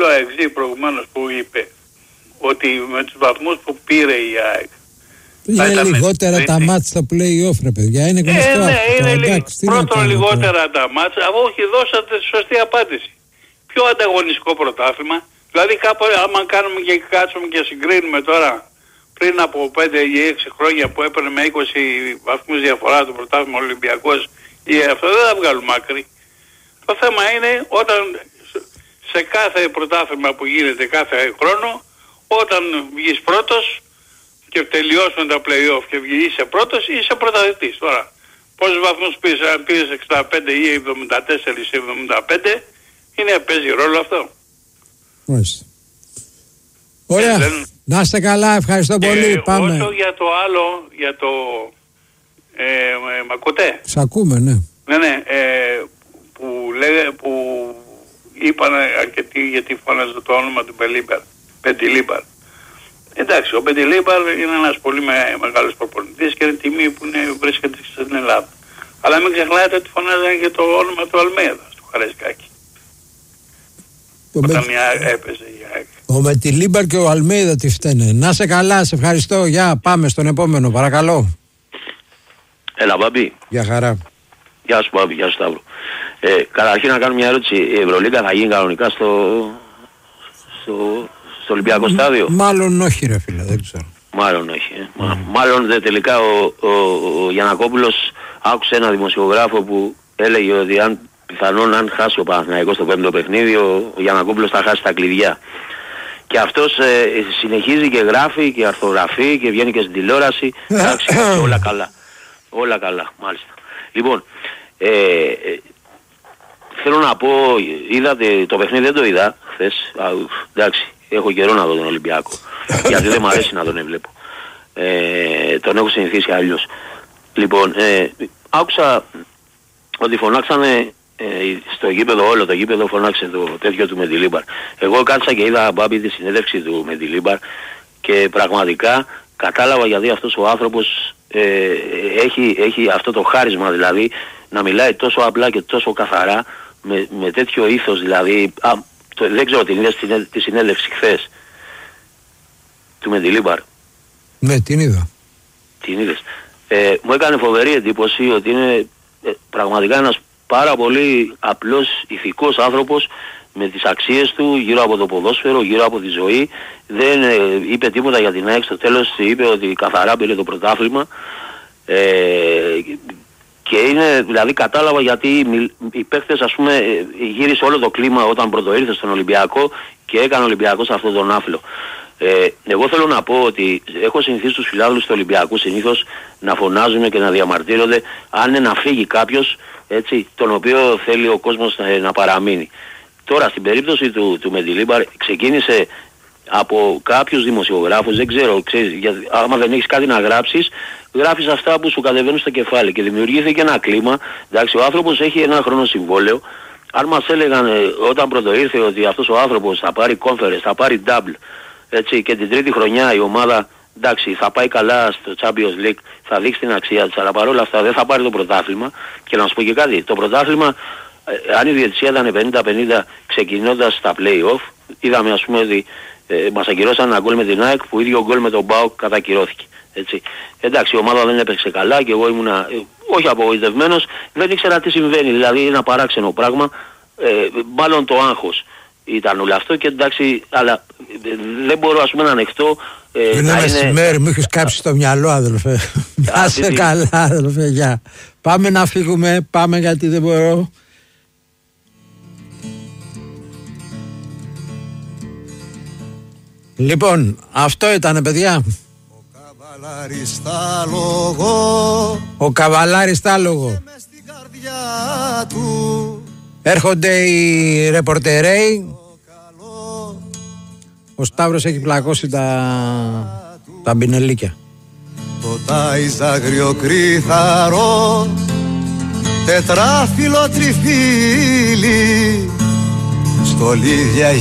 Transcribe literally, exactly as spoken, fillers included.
άλλο αεξή προηγουμένως που είπε ότι με τους βαθμούς που πήρε η ΑΕΚ είναι λιγότερα με... τα μάτς στα play-off, ρε παιδιά. Είναι γνωστό ε, ναι, αυτό. Είναι εντάξει, πρώτον λιγότερα τα μάτς, αφού όχι δώσατε τη σωστή απάντηση. Πιο ανταγωνιστικό πρωτάθλημα. Δηλαδή κάπου άμα κάνουμε και κάτσουμε και συγκρίνουμε τώρα πριν από πέντε ή έξι χρόνια που έπαιρνε με είκοσι βαθμούς διαφορά το πρωτάθλημα Ολυμπιακός ή αυτό, δεν θα βγάλουμε άκρη. Το θέμα είναι όταν σε κάθε πρωτάθλημα που γίνεται κάθε χρόνο, όταν βγεις πρώτος και τελειώσουν τα play-off και βγεις είσαι πρώτος ή είσαι πρωταθλητής. Τώρα, πόσους βαθμούς πήρες, αν πήρες εξήντα πέντε ή εβδομήντα τέσσερα ή εβδομήντα πέντε, είναι, παίζει ρόλο αυτό. Μάλιστα. Ωραία. Ε, να είστε καλά, ευχαριστώ πολύ. Ε, Πάμε. Όσο για το άλλο, για το ε, ε, μ' ακούτε? Σ' ακούμε, ναι. Ναι, ναι, ε, που, λέγε, που είπαν αρκετοί γιατί φώναζε το όνομα του Πεντιλίμπαρ. Πεντιλίμπαρ. Εντάξει, ο Πεντιλίμπαρ είναι ένας πολύ με, μεγάλος προπονητής και είναι τιμή που είναι, βρίσκεται στην Ελλάδα. Αλλά μην ξεχνάτε ότι φωνάζανε και το όνομα του Αλμέιδα στο Χαραϊσκάκι. Όταν με... έπαιζε η ΑΕΚ. Ο Πεντιλίμπαρ και ο Αλμέιδα τι φταίνε. Να σε καλά, σε ευχαριστώ. Γεια, πάμε στον επόμενο, παρακαλώ. Έλα, Μπάμπη. Γεια χαρά. Γεια σου, Μπάμπη, γεια σου, Σταύρο. Ε, καταρχήν να κάνω μια ερώτηση. Η Ευρωλίγκα θα γίνει κανονικά στο, στο, στο Ολυμπιακό στάδιο? Μάλλον όχι, ρε φίλε, δεν ξέρω. Μάλλον όχι. Ε. Mm. Μάλλον δε, τελικά ο, ο, ο Γιαννακόπουλος άκουσε ένα δημοσιογράφο που έλεγε ότι αν πιθανόν αν χάσει ο Παναθηναϊκός στο πέμπτο παιχνίδι, ο, ο Γιαννακόπουλος θα χάσει τα κλειδιά. Και αυτός ε, συνεχίζει και γράφει και αρθογραφεί και βγαίνει και στην τηλεόραση. Εντάξει, όλα καλά. Όλα καλά, μάλιστα. Λοιπόν, ε, ε, θέλω να πω, είδατε το παιχνίδι, δεν το είδα χθες. Α, εντάξει, έχω καιρό να δω τον Ολυμπιακό. Γιατί δεν μου αρέσει να τον έβλεπω. Ε, τον έχω συνηθίσει αλλιώς. Λοιπόν, ε, άκουσα ότι φωνάξανε ε, στο γήπεδο, όλο το γήπεδο φωνάξε το τέτοιο του Μεντιλίμπαρ. Εγώ κάτσα και είδα, Μπάμπη, τη συνέντευξη του Μεντιλίμπαρ και πραγματικά κατάλαβα γιατί αυτός ο άνθρωπος ε, έχει, έχει αυτό το χάρισμα, δηλαδή να μιλάει τόσο απλά και τόσο καθαρά με, με τέτοιο ήθος, δηλαδή α, το, δεν ξέρω την είδες τη συνέντευξη χθες του Μεντιλίμπαρ? Ναι, την είδα. Την είδες. Ε, μου έκανε φοβερή εντύπωση ότι είναι ε, πραγματικά ένας πάρα πολύ απλός ηθικός άνθρωπος με τις αξίες του γύρω από το ποδόσφαιρο, γύρω από τη ζωή. Δεν ε, είπε τίποτα για την ΑΕΚ, στο τέλος είπε ότι καθαρά πήρε το πρωτάθλημα. Ε, και είναι, δηλαδή κατάλαβα γιατί οι παίχτες, ας πούμε, γύρισε όλο το κλίμα όταν πρωτοήρθε στον Ολυμπιακό και έκανε ο Ολυμπιακός αυτόν τον άφλο. Ε, εγώ θέλω να πω ότι έχω συνηθίσει τους φιλάδουλους του Ολυμπιακού συνήθως να φωνάζουν και να διαμαρτύρονται αν είναι να φύγει κάποιος, έτσι, τον οποίο θέλει ο κόσμος να, να παραμείνει. Τώρα στην περίπτωση του, του Μεντιλίμπαρ ξεκίνησε από κάποιους δημοσιογράφους, δεν ξέρω, ξέρεις, για, άμα δεν έχεις κάτι να γράψεις, γράφεις αυτά που σου κατεβαίνουν στο κεφάλι και δημιουργήθηκε ένα κλίμα. Εντάξει, ο άνθρωπος έχει ένα χρόνο συμβόλαιο. Αν μας έλεγαν ε, όταν πρωτοήρθε ότι αυτός ο άνθρωπος θα πάρει conference, θα πάρει double, έτσι, και την τρίτη χρονιά η ομάδα, εντάξει, θα πάει καλά στο Champions League, θα δείξει την αξία της, αλλά παρόλα αυτά δεν θα πάρει το πρωτάθλημα. Και να σου πω και κάτι, το πρωτάθλημα, ε, αν η διαιτησία ήταν πενήντα πενήντα ξεκινώντας στα play-off, είδαμε, ας πούμε, ότι ε, μας ακυρώσαν ένα γκολ με την ΑΕΚ που ίδιο γκολ με τον ΠΑΟΚ κατακυρώθηκε. Έτσι. Εντάξει, η ομάδα δεν έπαιξε καλά και εγώ ήμουνα ε, όχι απογοητευμένος, δεν ήξερα τι συμβαίνει, δηλαδή ένα παράξενο πράγμα, ε, μάλλον το άγχος ήταν όλο αυτό και εντάξει, αλλά ε, δεν μπορώ, ας πούμε, να ανεχτώ. Ε, είναι μεσημέρι, μου είχες κάψει στο μυαλό, αδελφέ. Να σε καλά, αδελφέ, γεια. Πάμε να φύγουμε, πάμε γιατί δεν μπορώ. Λοιπόν, αυτό ήτανε, παιδιά. Ο καβαλάρης τα λόγο. Έρχονται οι ρεπορτερέοι. Ο Σταύρος έχει πλακώσει τα, τα μπινελίκια. Το τάιζ αγριοκρίθαρο, τετράφυλλο τριφύλι, στολίδια